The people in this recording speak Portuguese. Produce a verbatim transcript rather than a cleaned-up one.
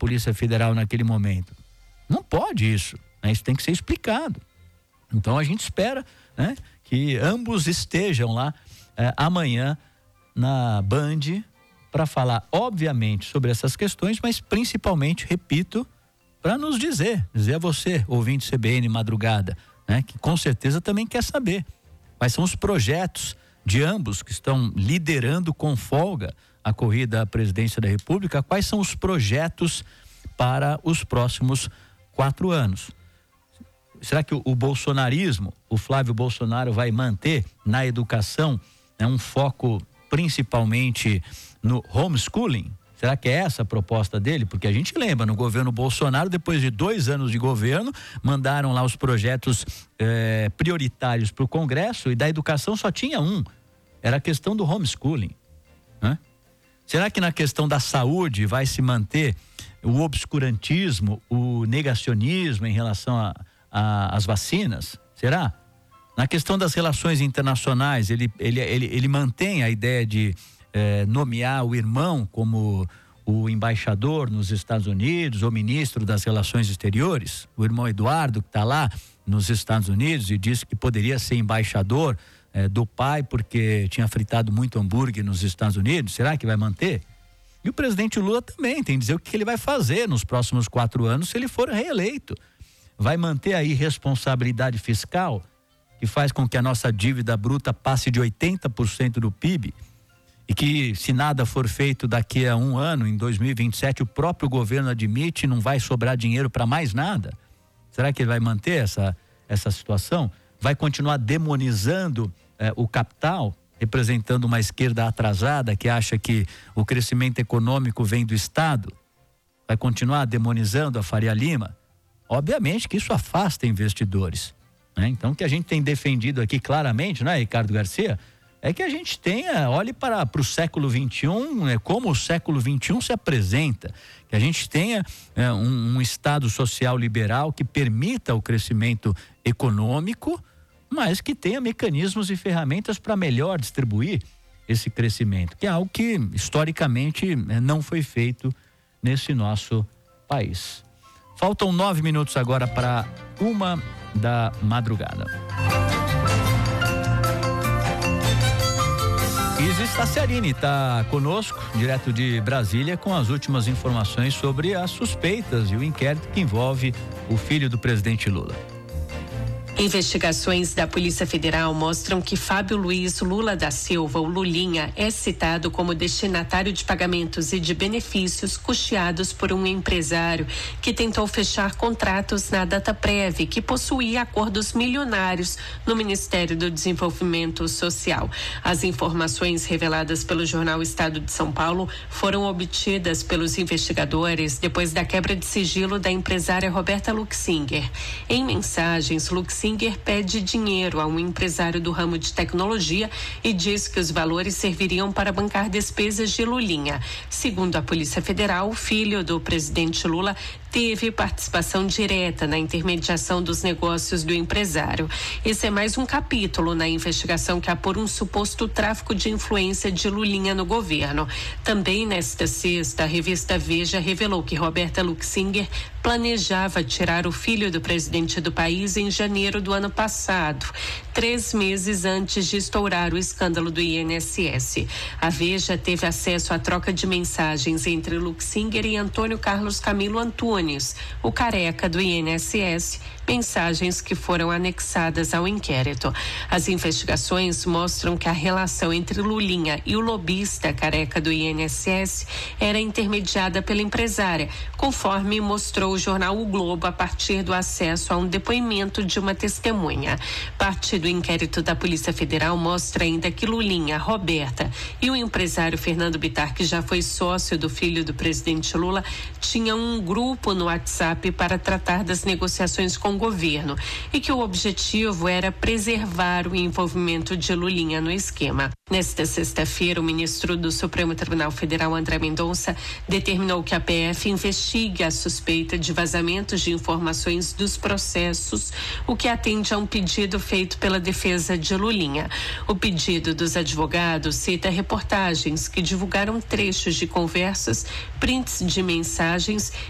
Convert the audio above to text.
Polícia Federal naquele momento. Não pode isso, né? Isso tem que ser explicado. Então a gente espera, né, que ambos estejam lá eh, amanhã na Band para falar, obviamente, sobre essas questões, mas principalmente, repito, para nos dizer, dizer a você, ouvinte C B N Madrugada, né, que com certeza também quer saber quais são os projetos de ambos que estão liderando com folga a corrida à presidência da República, quais são os projetos para os próximos quatro anos. Será que o, o bolsonarismo, o Flávio Bolsonaro vai manter na educação, né, um foco principalmente no homeschooling? Será que é essa a proposta dele? Porque a gente lembra, no governo Bolsonaro, depois de dois anos de governo, mandaram lá os projetos eh, prioritários para o Congresso e da educação só tinha um. Era a questão do homeschooling, né? Será que na questão da saúde vai se manter o obscurantismo, o negacionismo em relação a as vacinas? Será? Na questão das relações internacionais, ele, ele, ele, ele mantém a ideia de eh, nomear o irmão como o embaixador nos Estados Unidos, ou ministro das Relações Exteriores, o irmão Eduardo, que está lá nos Estados Unidos e disse que poderia ser embaixador eh, do pai porque tinha fritado muito hambúrguer nos Estados Unidos. Será que vai manter? E o presidente Lula também tem que dizer o que ele vai fazer nos próximos quatro anos se ele for reeleito. Vai manter a irresponsabilidade fiscal, que faz com que a nossa dívida bruta passe de oitenta por cento do P I B, e que, se nada for feito daqui a um ano, em dois mil e vinte e sete, o próprio governo admite, não vai sobrar dinheiro para mais nada? Será que ele vai manter essa, essa situação? Vai continuar demonizando eh, o capital, representando uma esquerda atrasada que acha que o crescimento econômico vem do Estado? Vai continuar demonizando a Faria Lima? Obviamente que isso afasta investidores, né? Então, o que a gente tem defendido aqui claramente, né, Ricardo Garcia, é que a gente tenha, olhe para, para o século vinte e um, né, como o século vinte e um se apresenta, que a gente tenha é, um, um Estado social liberal que permita o crescimento econômico, mas que tenha mecanismos e ferramentas para melhor distribuir esse crescimento, que é algo que historicamente não foi feito nesse nosso país. Faltam nove minutos agora para uma da madrugada. Isis Tassiarini está conosco, direto de Brasília, com as últimas informações sobre as suspeitas e o inquérito que envolve o filho do presidente Lula. Investigações da Polícia Federal mostram que Fábio Luiz Lula da Silva, o Lulinha, é citado como destinatário de pagamentos e de benefícios custeados por um empresário que tentou fechar contratos na Dataprev, que possuía acordos milionários no Ministério do Desenvolvimento Social. As informações reveladas pelo jornal Estado de São Paulo foram obtidas pelos investigadores depois da quebra de sigilo da empresária Roberta Luxinger. Em mensagens, Luxinger Singer pede dinheiro a um empresário do ramo de tecnologia e diz que os valores serviriam para bancar despesas de Lulinha. Segundo a Polícia Federal, o filho do presidente Lula teve participação direta na intermediação dos negócios do empresário. Esse é mais um capítulo na investigação que apura um suposto tráfico de influência de Lulinha no governo. Também nesta sexta, a revista Veja revelou que Roberta Luxinger planejava tirar o filho do presidente do país em janeiro do ano passado, três meses antes de estourar o escândalo do I N S S. A Veja teve acesso à troca de mensagens entre Luxinger e Antônio Carlos Camilo Antunes, o careca do I N S S, mensagens que foram anexadas ao inquérito. As investigações mostram que a relação entre Lulinha e o lobista careca do I N S S era intermediada pela empresária, conforme mostrou o jornal O Globo a partir do acesso a um depoimento de uma testemunha. Parte do inquérito da Polícia Federal mostra ainda que Lulinha, Roberta e o empresário Fernando Bittar, que já foi sócio do filho do presidente Lula, tinham um grupo no WhatsApp para tratar das negociações com o governo e que o objetivo era preservar o envolvimento de Lulinha no esquema. Nesta sexta-feira, o ministro do Supremo Tribunal Federal, André Mendonça, determinou que a P F investigue a suspeita de vazamentos de informações dos processos, o que atende a um pedido feito pela defesa de Lulinha. O pedido dos advogados cita reportagens que divulgaram trechos de conversas, prints de mensagens